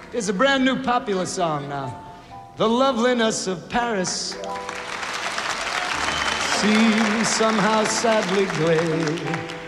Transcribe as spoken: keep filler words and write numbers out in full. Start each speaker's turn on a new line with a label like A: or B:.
A: It's a brand new popular song now. The loveliness of Paris seems somehow sadly gray.